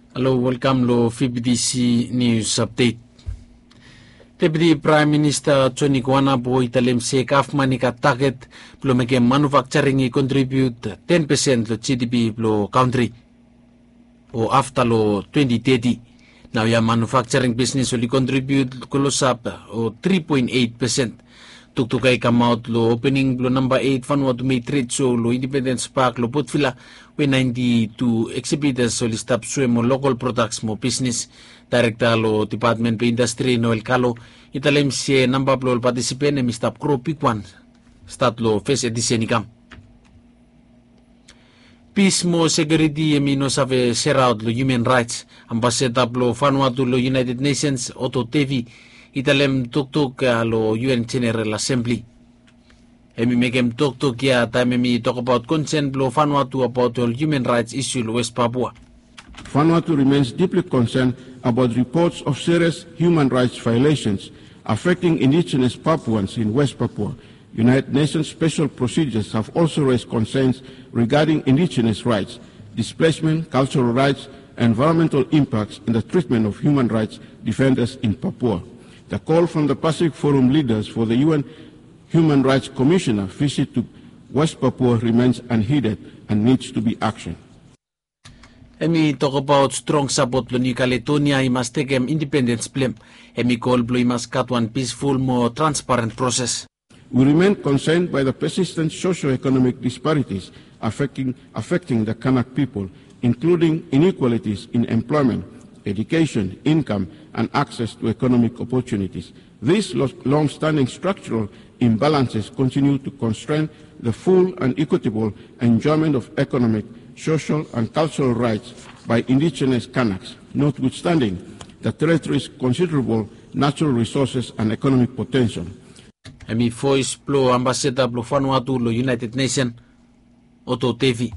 Hello, welcome to FBDC News Update. Deputy Prime Minister Tony Kwana po italem se kafmani ka target plo make manufacturing i contribute 10% lo GDP plo country o after lo 2030. Now ya manufacturing business will contribute close up o 3.8%. Tuktukay come out lo opening lo number 8 Vanuatu May trade show lo Independence Park lo Putfila we 92 exhibitors so listap mo local products mo business director lo Department of Industry Noel Calo italem si number lo participant mi stap kro pikwan start lo first edition ikam peace mo security mi no save share out lo human rights ambassador lo Vanuatu lo United Nations Otto Tevi italem tuktuk lo UN General Assembly. Emi mekem tuktuk ya time mi talk about concern lo Vanuatu about all human rights issue lo West Papua. Vanuatu remains deeply concerned about reports of serious human rights violations affecting indigenous Papuans in West Papua. United Nations special procedures have also raised concerns regarding indigenous rights, displacement, cultural rights, and environmental impacts in the treatment of human rights defenders in Papua. The call from the Pacific Forum leaders for the UN Human Rights Commissioner visit to West Papua remains unheeded and needs to be actioned. Emi talk about strong support lo New Caledonia I must take independence blame. Emi call blo I must cut one peaceful more transparent process. We remain concerned by the persistent socio-economic disparities affecting the Kanak people, including inequalities in employment, education, income, and access to economic opportunities. These long-standing structural imbalances continue to constrain the full and equitable enjoyment of economic, social, and cultural rights by indigenous Kanaks, notwithstanding the territory's considerable natural resources and economic potential. Emi voice plo ambassador plo Vanuatu lo United Nations Otto Tevi.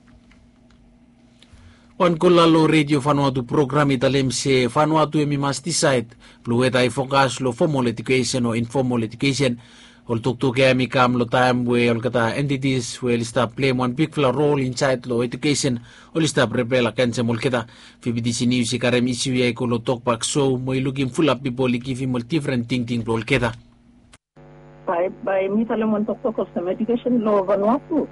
On kolalo radio Vanuatu program italem se Vanuatu emi must decide plo eta I focus lo formal education or informal education ol tuktuk emi kam lo time we ol kata entities we lista play one big role inside lo education ol lista prepare kanse mol kita FBDC News karem issue ye ko lo talk back so mo looking full up people give him different thinking lo kita by mi talem on talk of education lo Vanuatu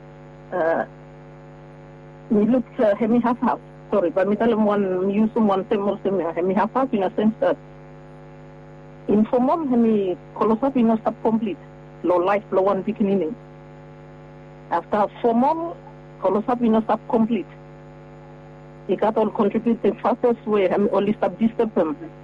we look hemi half. Sorry, but we tell them one use one symbol hemi half in a sense that informal hemi colossus in a sub complete low life low one beginning. After formal colossus in a sub complete. It got all contributing factors where hemi only sub disturb them.